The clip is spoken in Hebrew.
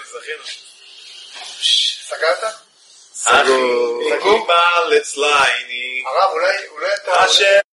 זכינו. סגרת? אחי, בארץ לייני. הרב, אולי אתה...